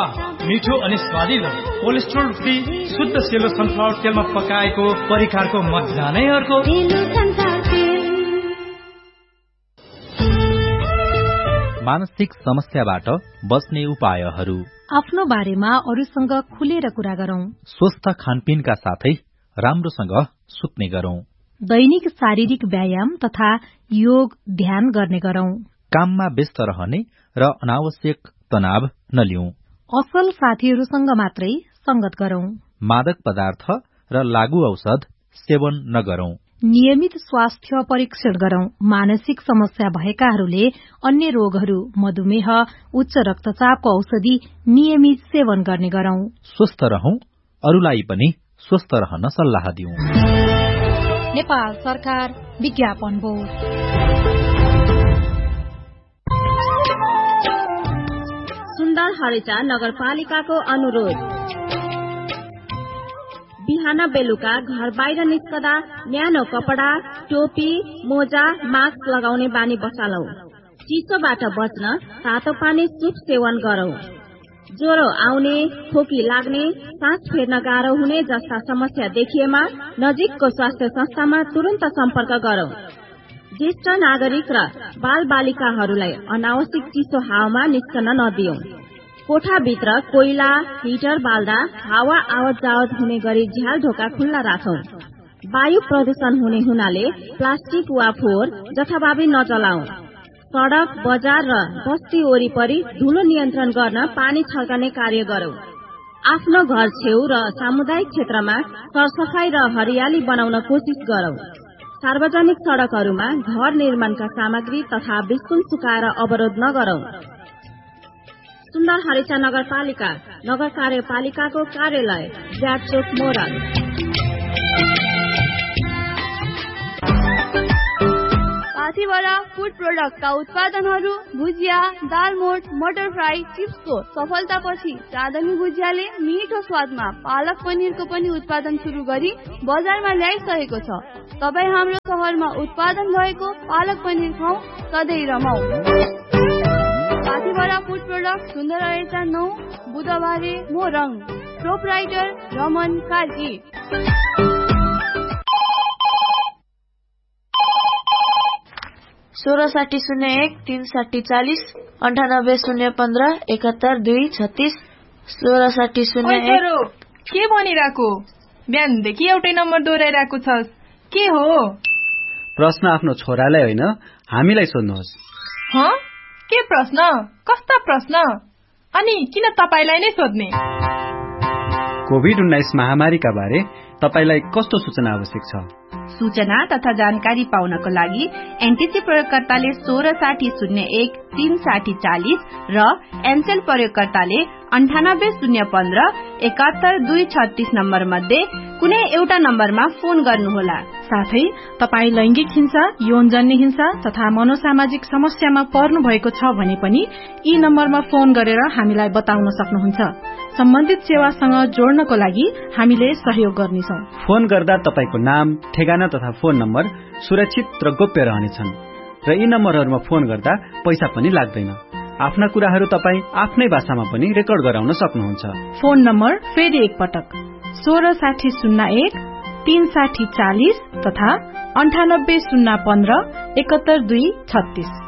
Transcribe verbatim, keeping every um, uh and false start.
मिठो अनि स्वादिलो कोलेस्ट्रोल फ्री शुद्ध सेलो सनफ्लावर तेलमा पकाएको परिकारको मजा नै अर्को। मानसिक समस्याबाट बच्ने उपायहरू। आफ्नो बारेमा अरूसँग खुलेर कुरा गरौं। स्वस्थ खानपिनका साथै राम्रोसँग सुत्ने गरौं। दैनिक शारीरिक व्यायाम तथा योग ध्यान गर्ने गरौं। काममा व्यस्त रहने र अनावश्यक तनाव नलिउँ। असल साथीहरूसँग मात्रै संगत गरौं। मादक पदार्थ र लागू औषध सेवन नगरौं। नियमित स्वास्थ्य परीक्षण गरौं। मानसिक समस्या भएकाहरूले अन्य रोगहरू, मधुमेह, उच्च रक्तचापको औषधि नियमित सेवन गर्ने गरौं। स्वस्थ रहौं, अरूलाई पनि स्वस्थ रहन सल्लाह दिउँ। नेपाल सरकार विज्ञापन बोर्ड। सुन्दर हरेचा नगरपालिकाको अनुरोध। बिहान बेलुका घर बाहिर निस्कदा न्यानो कपडा, टोपी, मोजा, मास्क लगाउने बानी बसालौ। चिसोबाट बच्न तातो पानी सुप सेवन गरौ। ज्वरो आउने, खोकी लाग्ने, सास फेर्न गाह्रो हुने जस्ता समस्या देखिएमा नजिकको स्वास्थ्य संस्थामा तुरन्त सम्पर्क गरौ। ज्येष्ठ नागरिक र बाल बालिकाहरूलाई अनावश्यक चिसो हावामा निस्कन नदियौ। कोठाभित्र कोइला, हिटर बाल्दा हावा आवत जावत हुने गरी झ्याल ढोका खुल्ला राखौं। वायु प्रदूषण हुने हुनाले प्लास्टिक वा फोहोर जथाभावी नजलाऊ। सड़क, बजार र बस्ती वरिपरि धुलो नियन्त्रण गर्न पानी छल्कने कार्य गरौ। आफ्नो घर छेउ र सामुदायिक क्षेत्रमा सरसफाई र हरियाली बनाउन कोसिस गरौ। सार्वजनिक सड़कहरूमा घर निर्माणका सामग्री तथा बिस्कुल सुकाएर अवरोध नगरौ। सुन्दर हरेचा नगरपालिका नगर कार्यपालिकाको कार्यालय ज्याचोक मोरङ। पाथीभरा फूड प्रोडक्टका उत्पादनहरू भुजिया, दालमोट, मटर फ्राई, चिप्सको सफलतापछि चाँदनी भुजियाले मिठो स्वादमा पालक पनिरको पनि उत्पादन शुरू गरी बजारमा ल्याइसकेको छ। तपाईँ हाम्रो शहरमा उत्पादन भएको पालक पनिर खाऊ, सधैँ रमाऊ। पाथीभरा फूड प्रोडक्ट सुन्दर हरेचा नौ बुधबारे मोरङ। प्रोपराइटर रमन कार्की। सोह्र साठी शून्य एक तीन साठी चालिस अन्ठानब्बे शून्य पन्ध्र एकात्तर दुई छत्तीस सोह्र साठी शून्य एक। के भनिरहेको? बिहानदेखि एउटै नम्बर दोहोऱ्याइरहेको छस्, के हो? प्रश्न आफ्नो छोरालाई होइन हामीलाई सोध्नुहोस्। ह? के प्रश्न? कस्ता प्रश्न? अनि किन तपाईलाई नै सोध्ने? कोभिड उन्नाइस महामारीका बारे तपाईलाई कस्तो सूचना आवश्यक छ? सूचना तथा जानकारी पाउनको लागि एनटीसी प्रयोगकर्ताले सोह्र साठी शून्य एक तीन साठी चालिस र एनसेल प्रयोगकर्ताले अन्ठानब्बे शून्य पन्ध्र एकात्तर दुई छत्तीस नम्बर मध्ये कुनै एउटा नम्बरमा फोन गर्नुहोला। साथै तपाई लैंगिक हिंसा, यौनजन्य हिंसा तथा मनोसामाजिक समस्यामा पर्नु भएको छ भने पनि यी नम्बरमा फोन गरेर हामीलाई बताउन सक्नुहुन्छ। सम्बन्धित सेवासँग जोड्नको लागि हामीले सहयोग गर्नेछौं। फोन गर्दा तपाईको नाम, ठेगाना तथा फोन नम्बर सुरक्षित र गोप्य रहनेछन् र यी नम्बरहरूमा फोन गर्दा पैसा पनि लाग्दैन। आफ्ना कुराहरू तपाई आफ्नै भाषामा पनि रेकर्ड गराउन सक्नुहुन्छ। फोन नम्बर फेरि एकपटक सोह्र साठी शून्य एक तीन साठी चालिस तथा अन्ठानब्बे शून्य पन्ध्र एकात्तर दुई छत्तीस।